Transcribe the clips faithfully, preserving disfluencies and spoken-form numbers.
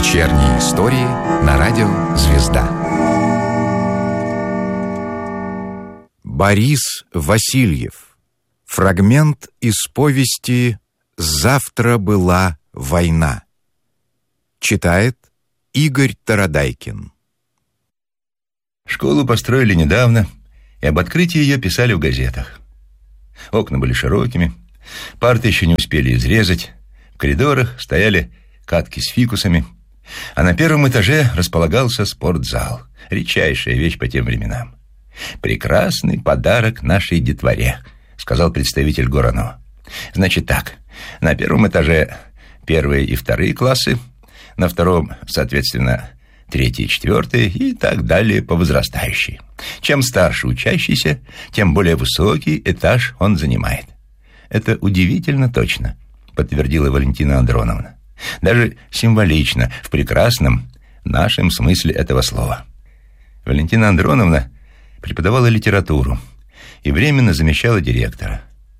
Вечерние истории на радио «Звезда». Борис Васильев. Фрагмент из повести «Завтра была война». Читает Игорь Тарадайкин. Школу построили недавно, и об открытии ее писали в газетах. Окна были широкими, парты еще не успели изрезать, в коридорах стояли катки с фикусами, а на первом этаже располагался спортзал, редчайшая вещь по тем временам. «Прекрасный подарок нашей детворе», — сказал представитель ГОРАНО. «Значит так, на первом этаже первые и вторые классы, на втором, соответственно, третий и четвертый, и так далее по возрастающей. Чем старше учащийся, тем более высокий этаж он занимает». «Это удивительно точно», — подтвердила Валентина Андроновна. «Даже символично, в прекрасном нашем смысле этого слова». Валентина Андроновна преподавала литературу и временно замещала директора.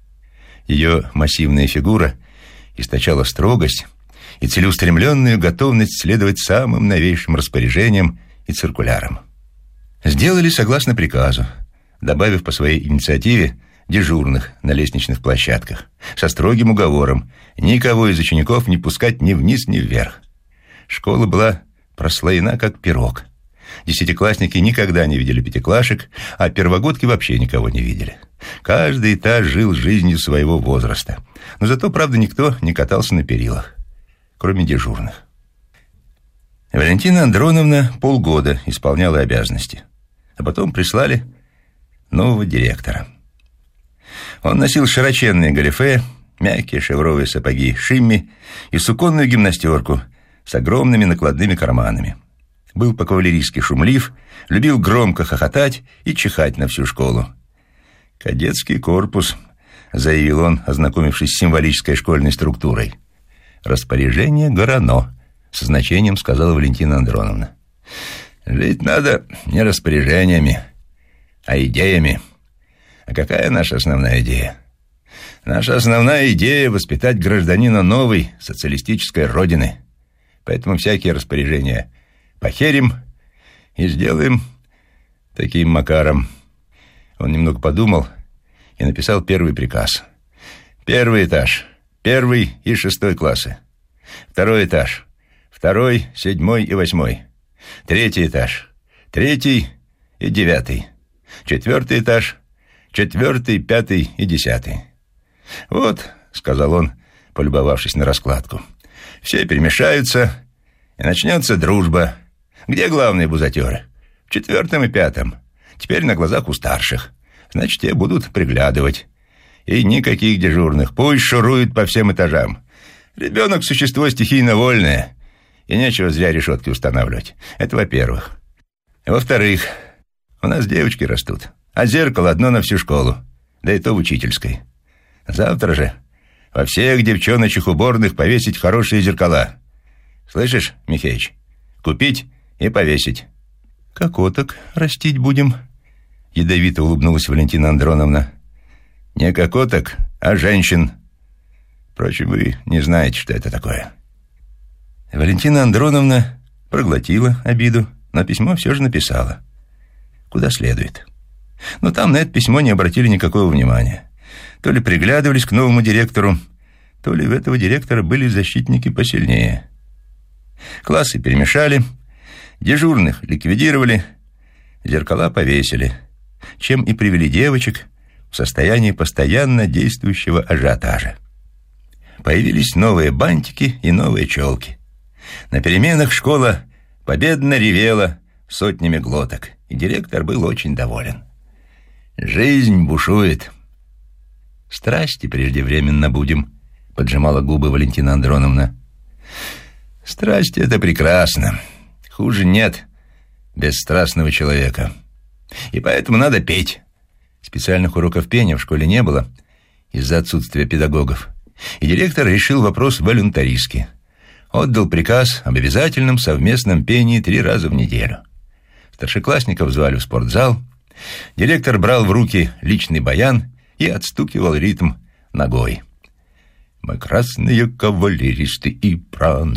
Ее массивная фигура источала строгость и целеустремленную готовность следовать самым новейшим распоряжениям и циркулярам. Сделали согласно приказу, добавив по своей инициативе дежурных на лестничных площадках, со строгим уговором никого из учеников не пускать ни вниз, ни вверх. Школа была прослоена, как пирог. Десятиклассники никогда не видели пятиклашек, а первогодки вообще никого не видели. Каждый этаж жил жизнью своего возраста. Но зато, правда, никто не катался на перилах, кроме дежурных. Валентина Андроновна полгода исполняла обязанности, а потом прислали нового директора. Он носил широченные галифе, мягкие шевровые сапоги шимми и суконную гимнастерку с огромными накладными карманами. Был по-кавалерийски шумлив, любил громко хохотать и чихать на всю школу. «Кадетский корпус», — заявил он, ознакомившись с символической школьной структурой. «Распоряжение ГОРАНО», — со значением сказала Валентина Андроновна. «Жить надо не распоряжениями, а идеями. А какая наша основная идея? Наша основная идея — воспитать гражданина новой социалистической родины. Поэтому всякие распоряжения похерим и сделаем таким макаром». Он немного подумал и написал первый приказ. «Первый этаж, первый и шестой классы. Второй этаж, второй, седьмой и восьмой. Третий этаж, третий и девятый. Четвертый этаж, четвертый, пятый и десятый. Вот», — сказал он, полюбовавшись на раскладку, — «все перемешаются, и начнется дружба. Где главные бузатеры? В четвертом и пятом. Теперь на глазах у старших. Значит, те будут приглядывать. И никаких дежурных. Пусть шуруют по всем этажам. Ребенок — существо стихийно вольное, и нечего зря решетки устанавливать. Это во-первых. Во-вторых, у нас девочки растут, а зеркало одно на всю школу, да и то в учительской. Завтра же во всех девчоночьих уборных повесить хорошие зеркала. Слышишь, Михеич? Купить и повесить». «Кокоток растить будем», — ядовито улыбнулась Валентина Андроновна. «Не кокоток, а женщин. Впрочем, вы не знаете, что это такое». Валентина Андроновна проглотила обиду, но письмо все же написала. Куда следует. Но там на это письмо не обратили никакого внимания. То ли приглядывались к новому директору, то ли в этого директора были защитники посильнее. Классы перемешали, дежурных ликвидировали, зеркала повесили, чем и привели девочек в состояние постоянно действующего ажиотажа. Появились новые бантики и новые челки. На переменах школа победно ревела сотнями глоток, и директор был очень доволен. «Жизнь бушует». «Страсти преждевременно будем», — поджимала губы Валентина Андроновна. «Страсти — это прекрасно. Хуже нет бесстрастного человека. И поэтому надо петь». Специальных уроков пения в школе не было из-за отсутствия педагогов, и директор решил вопрос волюнтаристски. Отдал приказ об обязательном совместном пении три раза в неделю. Старшеклассников звали в спортзал. Директор брал в руки личный баян и отстукивал ритм ногой. «Мы красные кавалеристы, и про нас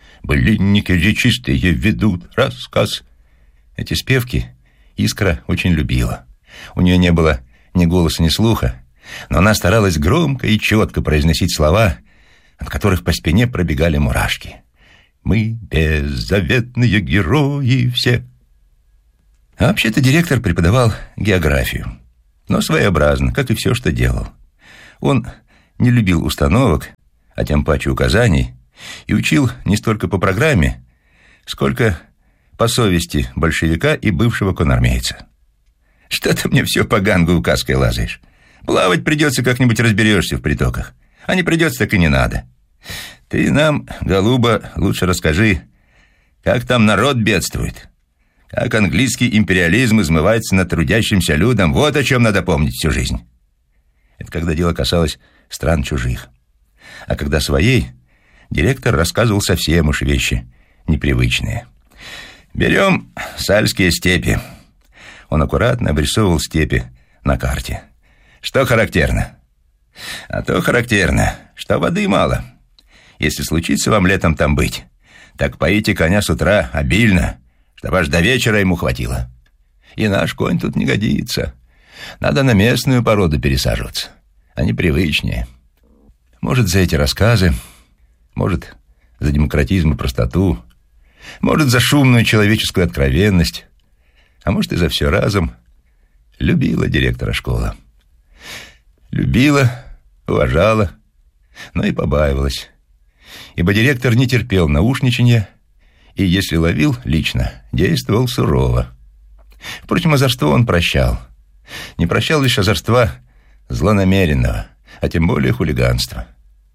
былинники речистые ведут рассказ. Эти спевки Искра очень любила. У нее не было ни голоса, ни слуха, но она старалась громко и четко произносить слова, от которых по спине пробегали мурашки. «Мы беззаветные герои все». А вообще-то директор преподавал географию, но своеобразно, как и все, что делал. Он не любил установок, а тем паче указаний, и учил не столько по программе, сколько по совести большевика и бывшего конармейца. «Что ты мне все по гангу указкой лазаешь? Плавать придется, как-нибудь разберешься в притоках. А не придется, так и не надо. Ты нам, голуба, лучше расскажи, как там народ бедствует, как английский империализм измывается над трудящимся людом. Вот о чем надо помнить всю жизнь». Это когда дело касалось стран чужих. А когда своей, директор рассказывал совсем уж вещи непривычные. «Берем Сальские степи». Он аккуратно обрисовывал степи на карте. «Что характерно? А то характерно, что воды мало. Если случится вам летом там быть, так поите коня с утра обильно, чтобы аж до вечера ему хватило. И наш конь тут не годится. Надо на местную породу пересаживаться. Они привычнее. Может, за эти рассказы, может, за демократизм и простоту, может, за шумную человеческую откровенность, а может, и за все разом, любила директора школы. Любила, уважала, но и побаивалась. Ибо директор не терпел наушничанья и, если ловил лично, действовал сурово. Впрочем, озорство он прощал. Не прощал лишь озорства злонамеренного, а тем более хулиганства.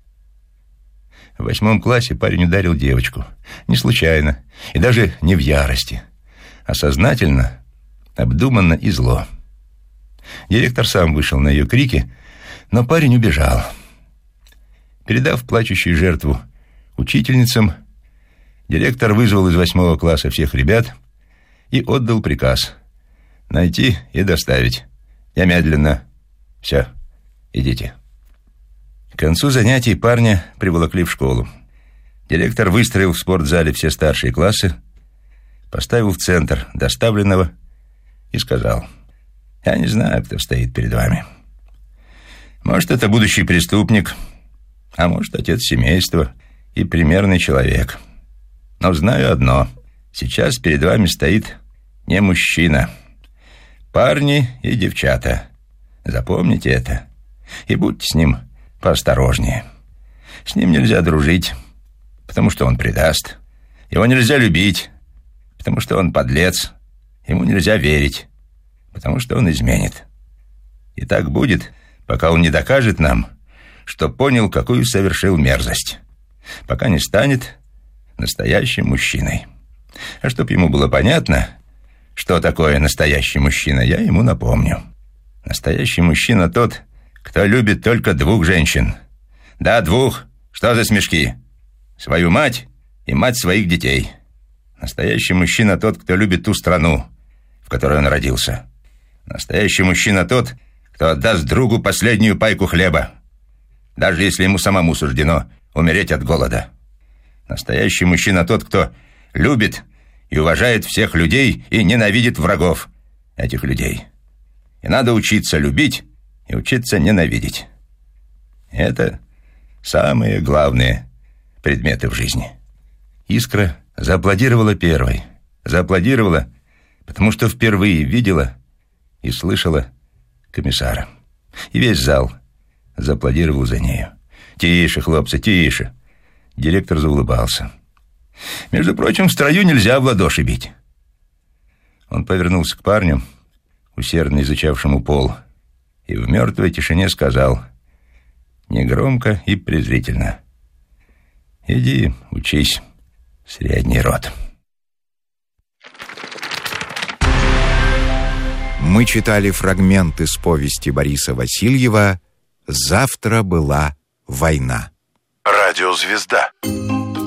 В восьмом классе парень ударил девочку. Не случайно, и даже не в ярости, а сознательно, обдуманно и зло. Директор сам вышел на ее крики, но парень убежал. Передав плачущую жертву учительницам, директор вызвал из восьмого класса всех ребят и отдал приказ найти и доставить. Немедленно. Все, идите. К концу занятий парня приволокли в школу. Директор выстроил в спортзале все старшие классы, поставил в центр доставленного и сказал: «Я не знаю, кто стоит перед вами. Может, это будущий преступник, а может, отец семейства и примерный человек. Но знаю одно: сейчас перед вами стоит не мужчина. Парни и девчата. Запомните это и будьте с ним поосторожнее. С ним нельзя дружить, потому что он предаст. Его нельзя любить, потому что он подлец. Ему нельзя верить, потому что он изменит. И так будет, пока он не докажет нам, что понял, какую совершил мерзость, пока не станет настоящим мужчиной. А чтоб ему было понятно, что такое настоящий мужчина, я ему напомню. Настоящий мужчина тот, кто любит только двух женщин. Да, двух. Что за смешки? Свою мать и мать своих детей. Настоящий мужчина тот, кто любит ту страну, в которой он родился. Настоящий мужчина тот, кто отдаст другу последнюю пайку хлеба, даже если ему самому суждено умереть от голода. Настоящий мужчина тот, кто любит и уважает всех людей и ненавидит врагов этих людей. И надо учиться любить и учиться ненавидеть. Это самые главные предметы в жизни. Искра зааплодировала первой. Зааплодировала, потому что впервые видела и слышала комиссара. И весь зал зааплодировал за нею. «Тише, хлопцы, тише!» Директор заулыбался. «Между прочим, в строю нельзя в ладоши бить». Он повернулся к парню, усердно изучавшему пол, и в мертвой тишине сказал, негромко и презрительно: «Иди, учись, средний род». Мы читали фрагмент из повести Бориса Васильева «Завтра была война». Радиозвезда.